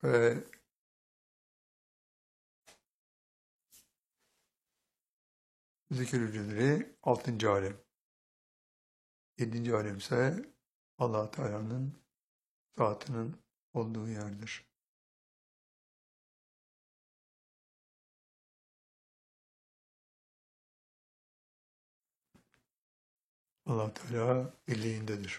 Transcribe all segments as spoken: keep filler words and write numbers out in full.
Ve zikir hücreleri altıncı alem. Yedinci alem ise Allah Teala'nın zatının olduğu yerdir. Allah Teala birliğindedir.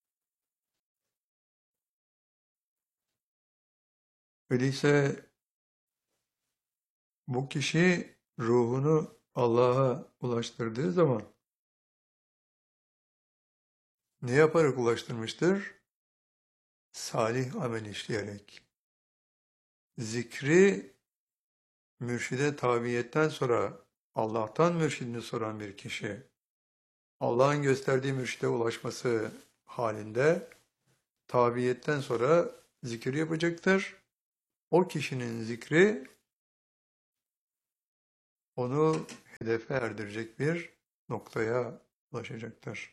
Öyleyse bu kişi ruhunu Allah'a ulaştırdığı zaman ne yaparak ulaştırmıştır? Salih amel işleyerek. Zikri mürşide tabiyetten sonra Allah'tan mürşidini soran bir kişi, Allah'ın gösterdiği mürşide ulaşması halinde tabiyetten sonra zikir yapacaktır. O kişinin zikri onu hedefe erdirecek bir noktaya ulaşacaktır.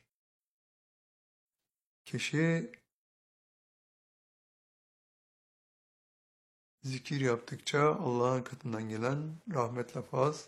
Kişi zikir yaptıkça Allah'ın katından gelen rahmetle faz,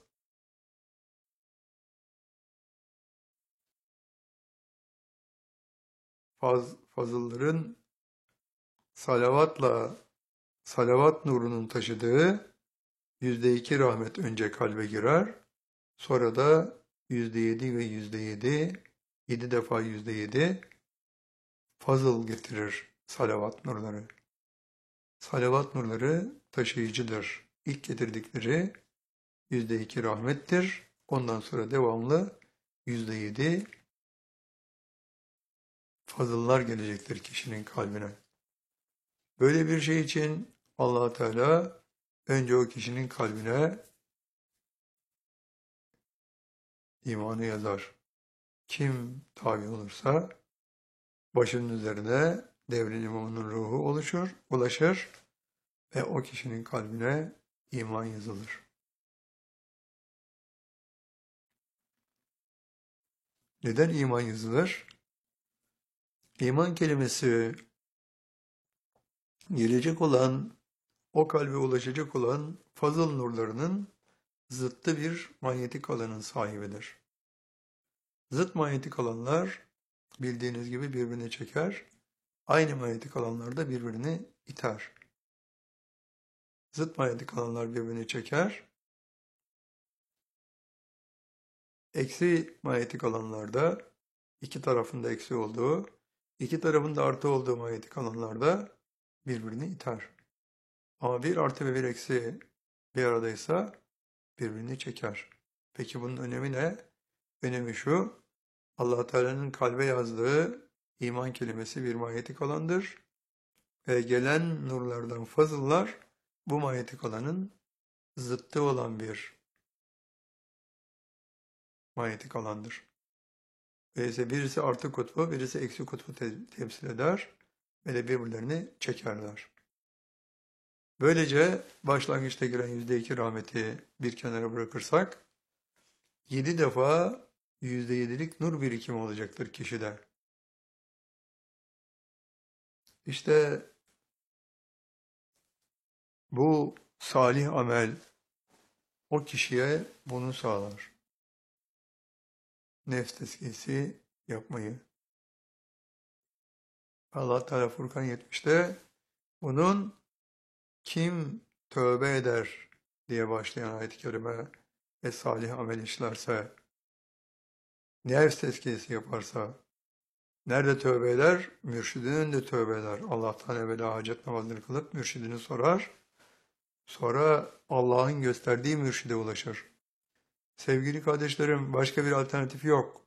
faz fazılların salavatla, salavat nurunun taşıdığı yüzde iki rahmet önce kalbe girer, sonra da yüzde yedi ve yüzde yedi, yedi defa yüzde yedi fazıl getirir salavat nurları. Salavat nurları taşıyıcıdır. İlk getirdikleri yüzde iki rahmettir. Ondan sonra devamlı yüzde yedi fazıllar gelecektir kişinin kalbine. Böyle bir şey için Allah Teala önce o kişinin kalbine imanı yazar. Kim tabi olursa başının üzerine devrin imamının ruhu oluşur, ulaşır ve o kişinin kalbine iman yazılır. Neden iman yazılır? İman kelimesi gelecek olan, o kalbe ulaşacak olan fazıl nurlarının zıttı bir manyetik alanın sahibidir. Zıt manyetik alanlar bildiğiniz gibi birbirini çeker, aynı manyetik alanlar da birbirini iter. Zıt manyetik alanlar birbirini çeker, eksi manyetik alanlarda iki tarafında eksi olduğu, iki tarafında artı olduğu manyetik alanlarda birbirini iter. Ama bir artı ve bir eksi bir aradaysa birbirini çeker. Peki bunun önemi ne? Önemi şu, Allah Teala'nın kalbe yazdığı iman kelimesi bir manyetik alandır ve gelen nurlardan fazıllar bu manyetik alanın zıttı olan bir manyetik alandır. Öyleyse birisi artı kutbu, birisi eksi kutbu te- temsil eder ve de birbirlerini çekerler. Böylece başlangıçta giren yüzde iki rahmeti bir kenara bırakırsak, yedi defa yüzde yedilik nur birikimi olacaktır kişide. İşte bu salih amel o kişiye bunu sağlar. Nefs tezkiyesi yapmayı. Allah Teala Furkan yetmişte bunun kim tövbe eder diye başlayan ayet-i kerime ve salih amel işlerse, nefs tezkiyesi yaparsa, nerede tövbe eder? Mürşidinin önünde tövbe eder. Allah'tan evvela hacet namazını kılıp mürşidini sorar. Sonra Allah'ın gösterdiği mürşide ulaşır. Sevgili kardeşlerim, başka bir alternatif yok.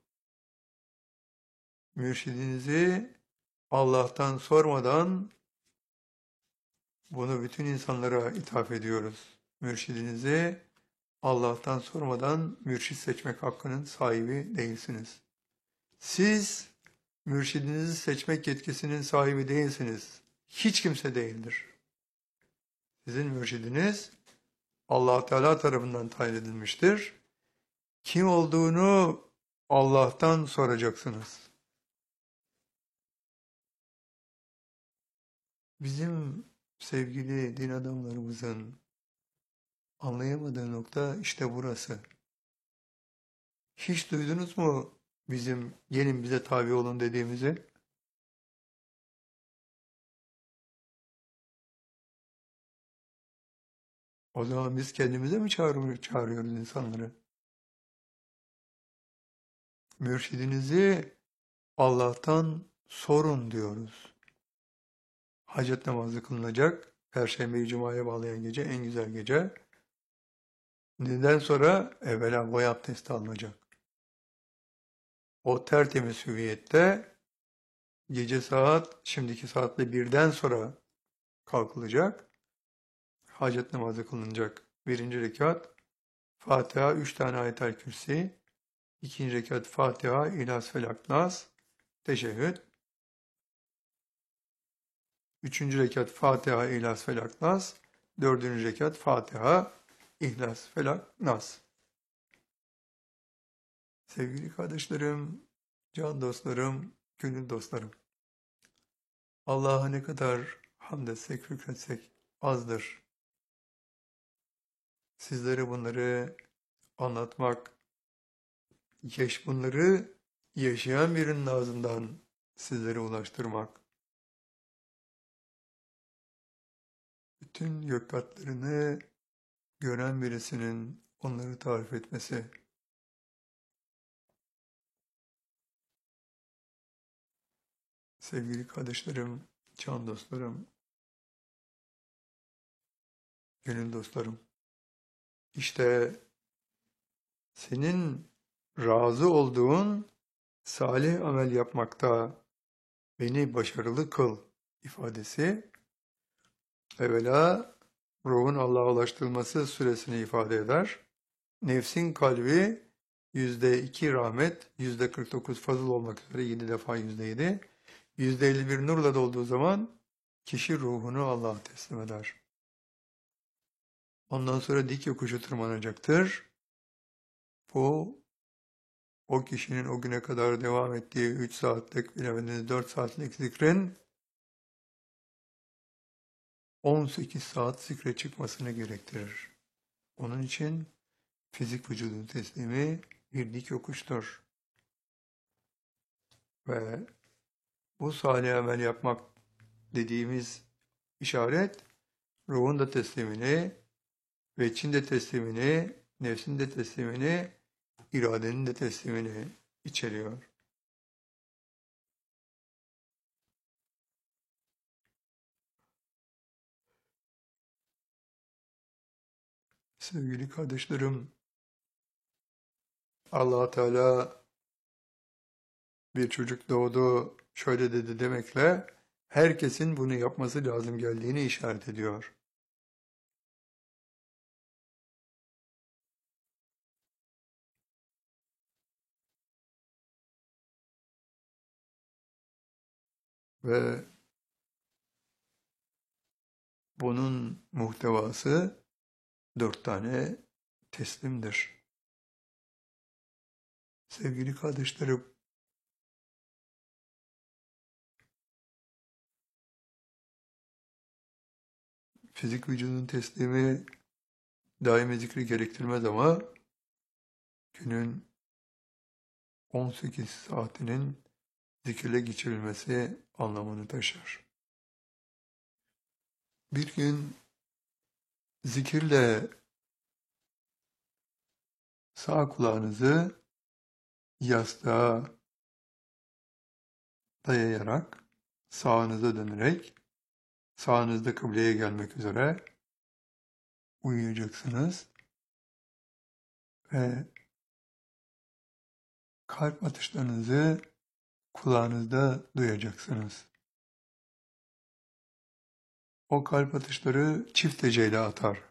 Mürşidinizi Allah'tan sormadan bunu bütün insanlara ithaf ediyoruz. Mürşidinizi Allah'tan sormadan mürşit seçmek hakkının sahibi değilsiniz. Siz mürşidinizi seçmek yetkisinin sahibi değilsiniz. Hiç kimse değildir. Sizin mürşidiniz Allah Teala tarafından tayin edilmiştir. Kim olduğunu Allah'tan soracaksınız. Bizim sevgili din adamlarımızın anlayamadığı nokta işte burası. Hiç duydunuz mu bizim gelin bize tabi olun dediğimizi? O zaman biz kendimize mi çağırıyor, çağırıyoruz insanları? Mürşidinizi Allah'tan sorun diyoruz. Hacet namazı kılınacak. Perşembeyi Cuma'ya bağlayan gece en güzel gece. Neden sonra evvela boy abdesti alınacak. O tertemiz hüviyette gece saat, şimdiki saatle birden sonra kalkılacak. Hacet namazı kılınacak. Birinci rekat Fatiha, üç tane Ayet-el Kürsi. İkinci rekat Fatiha, İhlas, Felak, Nas, teşehhüd. Üçüncü rekat Fatiha, İhlas, Felak, Nas. Dördüncü rekat Fatiha, İhlas, Felak, Nas. Sevgili kardeşlerim, can dostlarım, gönül dostlarım. Allah'a ne kadar hamd etsek, şükretsek azdır. Sizlere bunları anlatmak, yaş bunları yaşayan birinin ağzından sizlere ulaştırmak. Bütün gök katlarını gören birisinin onları tarif etmesi. Sevgili kardeşlerim, can dostlarım, gönül dostlarım. İşte senin razı olduğun salih amel yapmakta beni başarılı kıl ifadesi evvela ruhun Allah'a ulaştırılması süresini ifade eder. Nefsin kalbi yüzde iki rahmet, yüzde kırk dokuz fazıl olmak üzere yedi defa yüzde yedi, yüzde elli bir nurla dolduğu zaman kişi ruhunu Allah'a teslim eder. Ondan sonra dik yokuşu tırmanacaktır. Bu o kişinin o güne kadar devam ettiği üç saatlik, bilemediniz dört saatlik zikrin on sekiz saat zikre çıkmasını gerektirir. Onun için fizik vücudun teslimi bir dik yokuştur. Ve bu salih amel yapmak dediğimiz işaret ruhun da teslimini, veçin de teslimini, nefsin de teslimini, iradenin de teslimini içeriyor. Sevgili kardeşlerim, Allah Teala bir çocuk doğdu şöyle dedi demekle herkesin bunu yapması lazım geldiğini işaret ediyor. Ve bunun muhtevası dört tane teslimdir. Sevgili kardeşlerim, fizik vücudun teslimi daimi zikri gerektirmez ama günün on sekiz saatinin zikirle geçirilmesi anlamını taşır. Bir gün zikirle sağ kulağınızı yastığa dayayarak, sağınıza dönerek, sağınızda kıbleye gelmek üzere uyuyacaksınız ve kalp atışlarınızı kulağınızda duyacaksınız. O kalp atışları çift heceyle atar.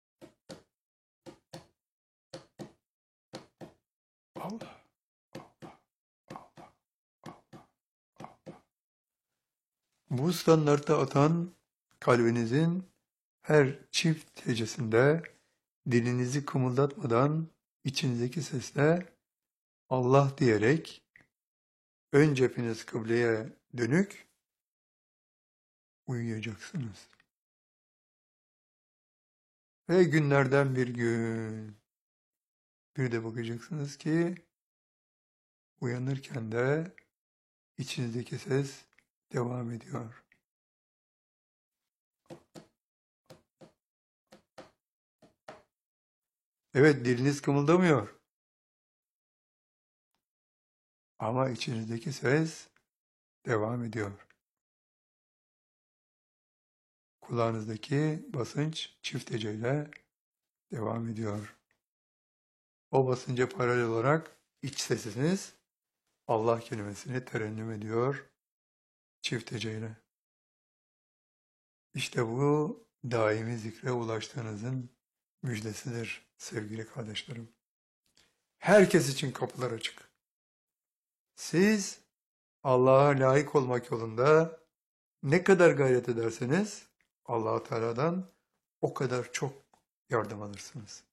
Allah, Allah, Allah, Allah, Allah. Bu standartta atan kalbinizin her çift hecesinde dilinizi kımıldatmadan içinizdeki sesle Allah diyerek ön cephiniz kıbleye dönük uyuyacaksınız. Ve günlerden bir gün bir de bakacaksınız ki uyanırken de içinizdeki ses devam ediyor. Evet, diliniz kımıldamıyor ama içinizdeki ses devam ediyor. Kulağınızdaki basınç çift heceyle devam ediyor. O basınca paralel olarak iç sesiniz Allah kelimesini terennüm ediyor çift heceyle. İşte bu daimi zikre ulaştığınızın müjdesidir sevgili kardeşlerim. Herkes için kapılar açık. Siz Allah'a layık olmak yolunda ne kadar gayret ederseniz Allah-u Teala'dan o kadar çok yardım alırsınız.